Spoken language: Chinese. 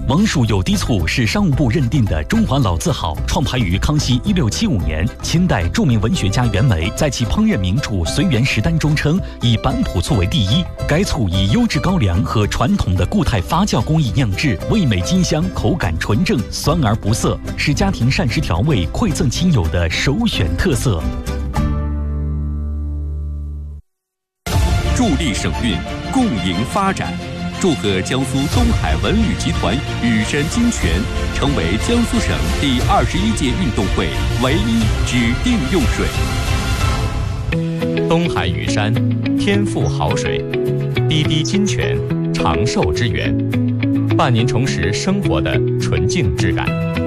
王蜀有滴醋是商务部认定的中华老字号，创排于康熙1675年。清代著名文学家袁枚在其烹饪名著《随园食单》中称，以板浦醋为第一。该醋以优质高粱和传统的固态发酵工艺酿制，味美金香，口感纯正，酸而不涩，是家庭膳食调味馈赠亲友的首选特色。 助力省运，共赢发展。祝贺江苏东海文旅集团羽山金泉成为江苏省第21届运动会唯一指定用水。 东海羽山，天赋好水；滴滴金泉，长寿之源，伴您重拾生活的纯净质感。